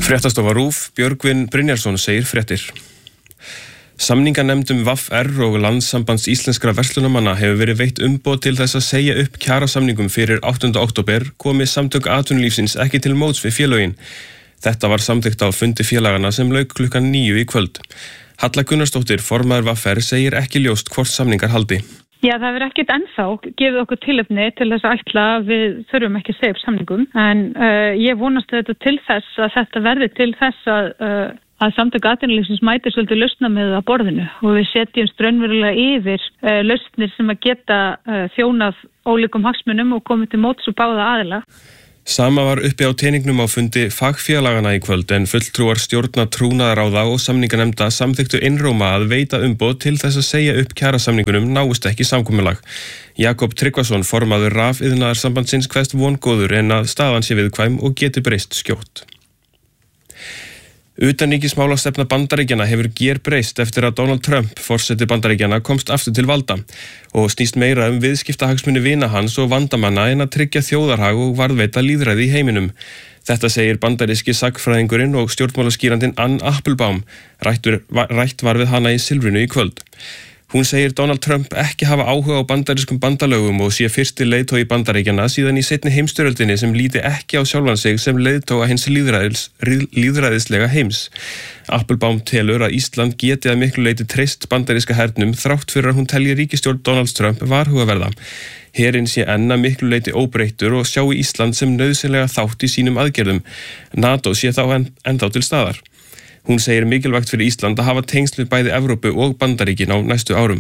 Fréttastofa RÚV, Björgvin Brynjarsson segir fréttir. Samninganefndum VR og Landssambands íslenskra verslunamanna hefur verið veitt umboð til þess að segja upp kjarasamningum fyrir 8. október komi samtök atvinnulífsins ekki til móts við félögin. Þetta var samþykkt á fundi félagana sem lauk klukkan 9 í kvöld. Halla Gunnarsdóttir, formaður VR, segir ekki ljóst hvort samningar haldi. Já, það verður ekkert ennþá gefið okkur tilefni til þess að ætla að við þurfum ekki að segja upp samningum. En ég vonast þetta til þess að þetta verði til þess að samtök atvinnulífsins mæti svolítið lausna með að borðinu og við setjum raunverulega yfir lausnir sem að geta þjónað ólíkum hagsmunum og komið til móts og báða aðila. Sama var uppi á teningnum á fundi fagfélagana í kvöld en fulltrúar stjórna trúnaðaráða og samninganefnda samþyktu einróma að veita umboð til þess að segja upp kjarasamningunum náist ekki samkomulag. Jakob Tryggvason, formaður Rafiðnaðarsambandsins, kveðst vongóður en að staðan sé viðkvæm og geti breyst skjótt. Utanríkismálastefna Bandaríkjanna hefur gerbreyst eftir að Donald Trump, forseti Bandaríkjanna, komst aftur til valda og snýst meira viðskiptahagsmuni vina hans og vandamanna en að tryggja þjóðarhag og varðveita lýðræði í heiminum. Þetta segir bandaríski sagnfræðingurinn og stjórnmálaskýrandinn Ann Applebaum. Rætt var við hana í Silfrinu í kvöld. Hún segir Donald Trump ekki hafa áhuga á bandarískum bandalögum og sé fyrsti leiðtogi Bandaríkjanna síðan í seinni heimsstyrjöldinni sem líti ekki á sjálfan sig sem leiðtoga hins lýðræðislega heims. Applebaum telur að Ísland geti að miklu leyti treyst bandaríska hernum þrátt fyrir að hún telji ríkisstjórn Donald Trump varhugaverða. Herinn sé enn að miklu leyti óbreyttur og sjái Ísland sem nauðsynlega þátt í sínum aðgerðum. NATO sé þá ennþá til staðar. Hún segir mikilvægt fyrir Ísland að hafa tengsl við bæði Evrópu og Bandaríkin á næstu árum.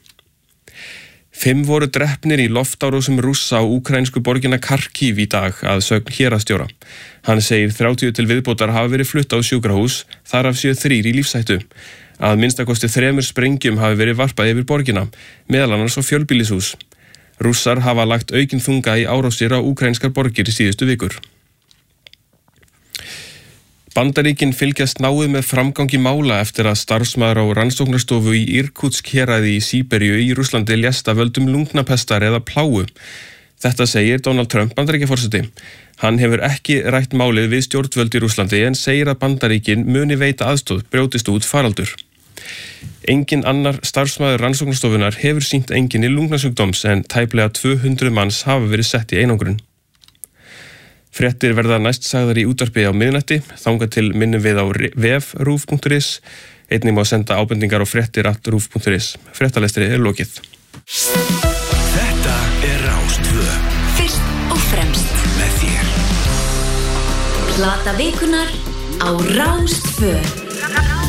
5 voru drepnir í loftárásum Rússa á úkraínsku borgina Kharkiv í dag að sögn héraðsstjóra. Hann segir 30 til viðbótar hafa verið flutt á sjúkrahús, þar af séu 3 í lífshættu. Að minnstakosti 3 sprengjum hafi verið varpað yfir borgina, meðal annars á fjölbýlishús. Rússar hafa lagt aukinn þunga í árásir á úkraínskar borgir í síðustu vikur. Bandaríkin fylgjast náið með framgangi mála eftir að starfsmaður á rannsóknarstofu í Irkutsk héraði í Síberíu í Rússlandi lést af völdum lungnapestar eða plágu. Þetta segir Donald Trump, Bandaríkjaforseti. Hann hefur ekki rætt málið við stjórnvöld í Rússlandi en segir að Bandaríkin muni veita aðstoð brjótist út faraldur. Engin annar starfsmaður rannsóknarstofunar hefur sýnt einkenni lungnasjúkdóms en tæplega 200 manns hafa verið sett í einangrun. Fréttir verða næst sagðar í útvarpi á miðnætti, þangað til minnum við á vef rúv.is. Einnig má senda ábendingar á fréttir@rúv.is. Fréttalestri lokið. Þetta Rás 2. Fyrst og fremst með þér. Plata vikunar á Rás 2.